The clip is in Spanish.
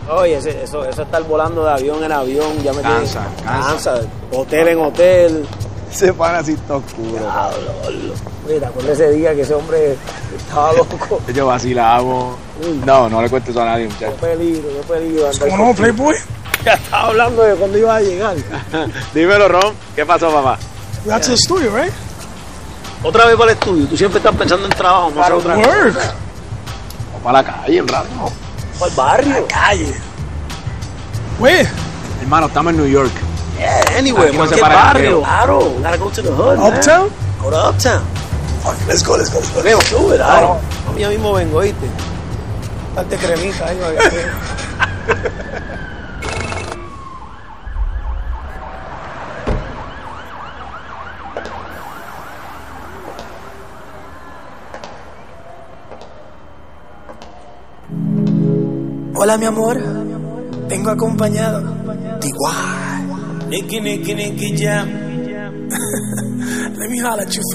Oye, eso estar volando de avión en avión, ya me Cansa. Hotel en hotel. Se para así todo oscuro. Diablo. Oye, ¿te acuerdas ese día que ese hombre estaba loco? Yo vacilamos. No le cuentes eso a nadie, muchachos. Qué peligro. ¿Cómo no, Playboy? Ya estaba hablando de cuándo iba a llegar. Dímelo, Ron. ¿Qué pasó, papá? We're out to the studio, right? Otra vez para el estudio. Tú siempre estás pensando en trabajo, no sé otra vez. Work. O para la calle un rato. Para el barrio. Calle. Where? Hermano, estamos en New York. Yeah, anyway, Aquí no se cualquier para el barrio. jangueo. Claro, gotta go to the hood, man. Uptown? Go to Uptown. Okay, let's go. Vemos, sube, dale. A mí mismo vengo, ¿oíste? Date cremita ahí, Hola, mi amor. Vengo acompañado. Igual. Nicky, jam. Let me holler at you.